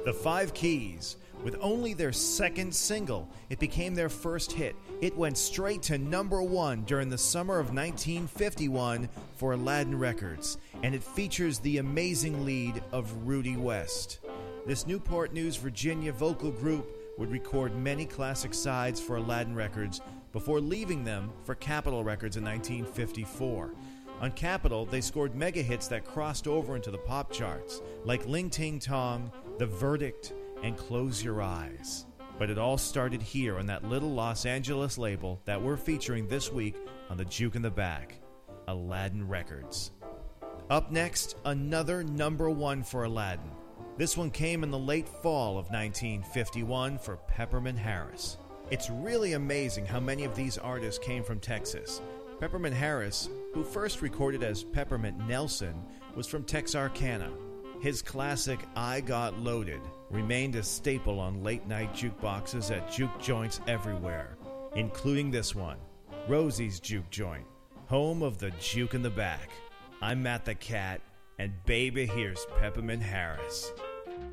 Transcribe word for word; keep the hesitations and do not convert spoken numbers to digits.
The Five Keys. With only their second single, it became their first hit. It went straight to number one during the summer of nineteen fifty-one for Aladdin Records, and it features the amazing lead of Rudy West. This Newport News, Virginia vocal group would record many classic sides for Aladdin Records before leaving them for Capitol Records in nineteen fifty-four. On Capitol, they scored mega hits that crossed over into the pop charts, like Ling Ting Tong, The Verdict, and Close Your Eyes. But it all started here on that little Los Angeles label that we're featuring this week on the Juke in the Back, Aladdin Records. Up next, another number one for Aladdin. This one came in the late fall of nineteen fifty-one for Peppermint Harris. It's really amazing how many of these artists came from Texas. Peppermint Harris, who first recorded as Peppermint Nelson, was from Texarkana. His classic I Got Loaded remained a staple on late-night jukeboxes at juke joints everywhere, including this one, Rosie's Juke Joint, home of the Juke in the Back. I'm Matt the Cat, and baby, here's Peppermint Harris.